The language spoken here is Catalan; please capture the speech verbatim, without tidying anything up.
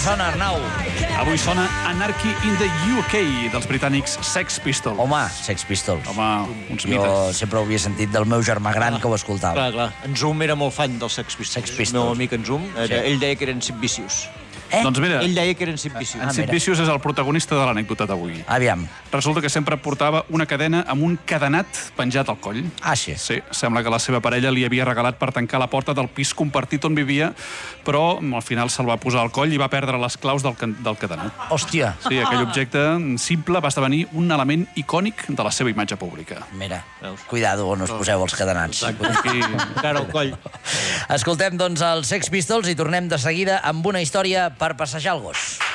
sona, Arnau? Avui sona Anarchy in the U K, dels britànics Sex Pistols. Home, Sex Pistols. Home, uns Jo mites. sempre ho havia sentit del meu germà gran que ho escoltava. Clar, clar. En Zoom era molt fan dels Sex Pistols. Sex Pistols. El meu amic en Zoom, era, Sí. ell deia que eren Sid Vicious. Eh? Doncs mira, Ell deia que eren Sid Vicious. Ah, en Sid mira. Vicious és el protagonista de l'anècdota d'avui. Aviam. Resulta que sempre portava una cadena amb un cadenat penjat al coll. Ah, sí. Sí, sembla que la seva parella li havia regalat per tancar la porta del pis compartit on vivia, però al final se'l va posar al coll i va perdre les claus del, can- del cadenat. Hòstia. Sí, aquell objecte simple va esdevenir un element icònic de la seva imatge pública. Mira, Veus? cuidado on us poseu els cadenats. Aquí... Encara al coll. Escoltem, doncs, els Sex Pistols i tornem de seguida amb una història per passejar el gos.